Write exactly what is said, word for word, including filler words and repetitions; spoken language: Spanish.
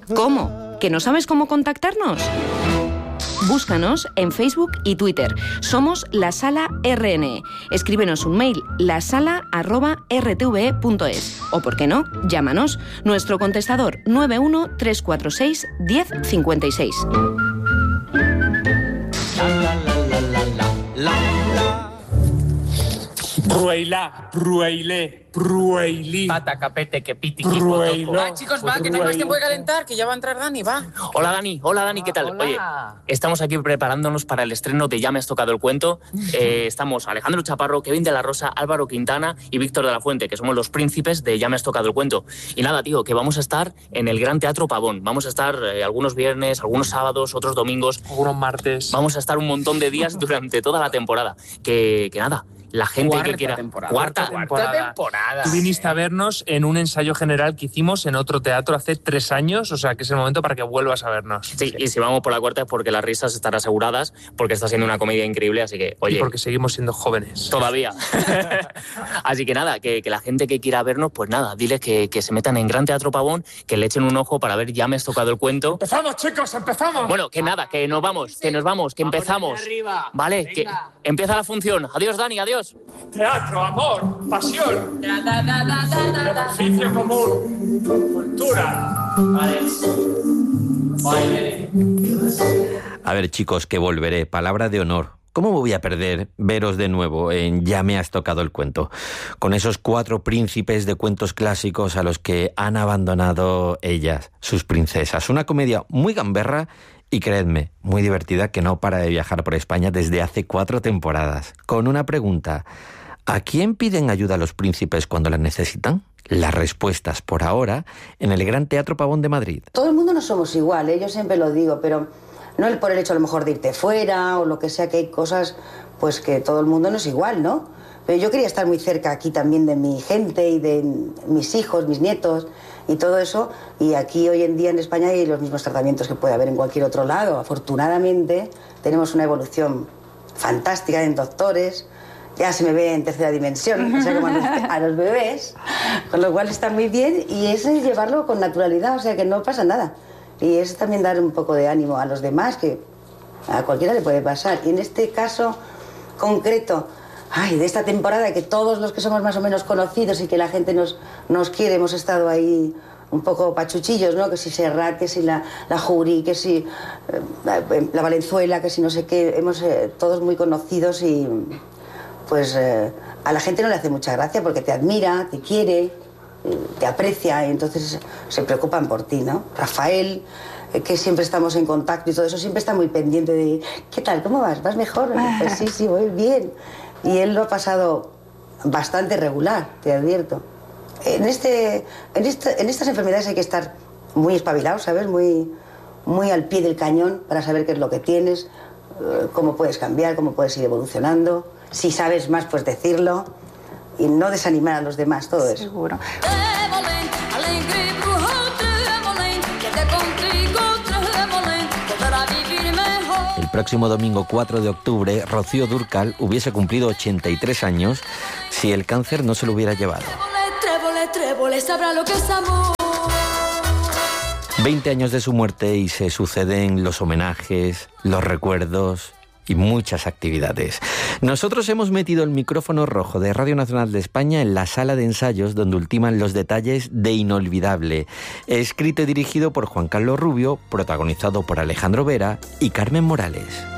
¿Cómo? ¿Que no sabes cómo contactarnos? Búscanos en Facebook y Twitter. Somos La Sala R N E. Escríbenos un mail, lasala arroba r t v e punto es. O, ¿por qué no? Llámanos. Nuestro contestador nueve uno tres cuatro seis uno cero cinco seis. Prueilá, prueilé, prueilí. Pata, capete, que piti, Prueilo. Va, chicos, va, que no hay más tiempo de calentar, que ya va a entrar Dani, va. Hola Dani, hola Dani, ¿qué tal? Hola. Oye, estamos aquí preparándonos para el estreno de Ya me has tocado el cuento. Eh, estamos Alejandro Chaparro, Kevin de la Rosa, Álvaro Quintana y Víctor de la Fuente, que somos los príncipes de Ya me has tocado el cuento. Y nada, tío, que vamos a estar en el Gran Teatro Pavón. Vamos a estar eh, algunos viernes, algunos sábados, otros domingos. Algunos martes. Vamos a estar un montón de días durante toda la temporada. Que, que nada, la gente Cuarta que quiera... temporada. Cuarta, Cuarta temporada. Tú viniste a vernos en un ensayo general que hicimos en otro teatro hace tres años, o sea que es el momento para que vuelvas a vernos. Sí, y si vamos por la cuarta es porque las risas están aseguradas, porque está siendo una comedia increíble, así que, oye... Y porque seguimos siendo jóvenes. Todavía. Así que nada, que, que la gente que quiera vernos, pues nada, diles que, que se metan en Gran Teatro Pavón, que le echen un ojo para ver Ya me has tocado el cuento. ¡Empezamos, chicos, empezamos! Bueno, que nada, que nos vamos, que nos vamos, que empezamos. arriba. Vale, Venga. que empieza la función. Adiós, Dani, adiós. Teatro, amor, pasión, beneficio común, cultura. A ver, chicos, que volveré. Palabra de honor. ¿Cómo me voy a perder veros de nuevo en Ya me has tocado el cuento? Con esos cuatro príncipes de cuentos clásicos a los que han abandonado ellas, sus princesas. Una comedia muy gamberra y, creedme, muy divertida, que no para de viajar por España desde hace cuatro temporadas. Con una pregunta: ¿a quién piden ayuda los príncipes cuando la necesitan? Las respuestas, por ahora, en el Gran Teatro Pavón de Madrid. Todo el mundo no somos igual, ¿eh? Yo siempre lo digo, pero no el por el hecho a lo mejor de irte fuera o lo que sea, que hay cosas pues que todo el mundo no es igual, ¿no? Pero yo quería estar muy cerca aquí también de mi gente y de mis hijos, mis nietos y todo eso, y aquí hoy en día en España hay los mismos tratamientos que puede haber en cualquier otro lado. Afortunadamente tenemos una evolución fantástica en doctores. Ya se me ve en tercera dimensión, o sea, como a los, a los bebés, con lo cual está muy bien, y eso es llevarlo con naturalidad, o sea, que no pasa nada. Y es también dar un poco de ánimo a los demás, que a cualquiera le puede pasar. Y en este caso concreto, ay, de esta temporada, que todos los que somos más o menos conocidos y que la gente nos, nos quiere, hemos estado ahí un poco pachuchillos, ¿no? Que si Serrat, que si la, la Jury, que si eh, la Valenzuela, que si no sé qué, hemos eh, todos muy conocidos y... pues eh, a la gente no le hace mucha gracia porque te admira, te quiere, te aprecia, y entonces se preocupan por ti, ¿no? Rafael, eh, que siempre estamos en contacto y todo eso, siempre está muy pendiente de ¿qué tal? ¿Cómo vas? ¿Vas mejor? Pues sí, sí, voy bien. Y él lo ha pasado bastante regular, te advierto. En, este, en, este, en estas enfermedades hay que estar muy espabilado, ¿sabes? Muy, muy al pie del cañón para saber qué es lo que tienes, eh, cómo puedes cambiar, cómo puedes ir evolucionando. Si sabes más, pues decirlo y no desanimar a los demás, todo eso. Seguro. El próximo domingo cuatro de octubre, Rocío Dúrcal hubiese cumplido ochenta y tres años si el cáncer no se lo hubiera llevado. veinte años de su muerte y se suceden los homenajes, los recuerdos y muchas actividades. Nosotros hemos metido el micrófono rojo de Radio Nacional de España en la sala de ensayos donde ultiman los detalles de Inolvidable, escrito y dirigido por Juan Carlos Rubio, protagonizado por Alejandro Vera y Carmen Morales.